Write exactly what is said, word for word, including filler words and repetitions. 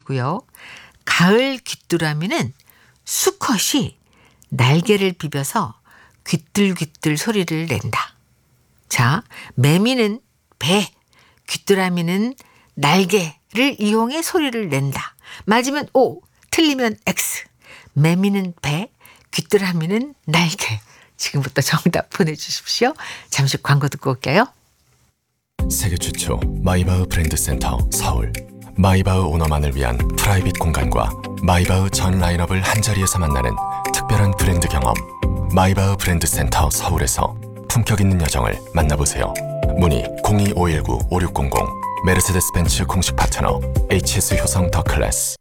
보시고요. 가을 귀뚜라미는 수컷이 날개를 비벼서 귀뚤귀뚤 소리를 낸다. 자, 매미는 배, 귀뚜라미는 날개를 이용해 소리를 낸다. 맞으면 O, 틀리면 X. 매미는 배, 귀뚜라미는 날개. 지금부터 정답 보내주십시오. 잠시 광고 듣고 올게요. 세계 최초 마이바흐 브랜드 센터 서울. 마이바흐 오너만을 위한 프라이빗 공간과 마이바흐 전 라인업을 한자리에서 만나는 특별한 브랜드 경험. 마이바흐 브랜드 센터 서울에서 품격 있는 여정을 만나보세요. 문의 공이 오일구 오육공공. 메르세데스 벤츠 공식 파트너 에이치에스 효성 더 클래스.